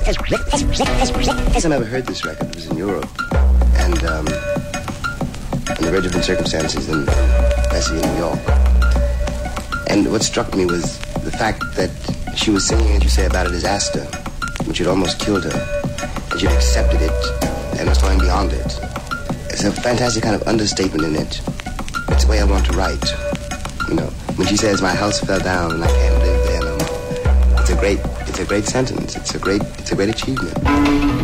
Last time I ever heard this record was in Europe, and under very different circumstances than Bessie in New York. And what struck me was the fact that she was singing, as you say, about a disaster, which had almost killed her, and she'd accepted it and was going beyond it. There's a fantastic kind of understatement in it. It's the way I want to write. You know, when she says, "My house fell down and I can't live there no more." It's a great sentence. It's a great achievement.